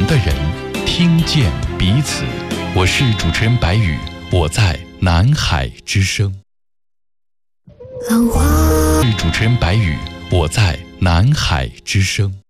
的人，听见彼此。我是主持人白宇，我在南海之声。 浪花是主持人白宇，我在南海之声。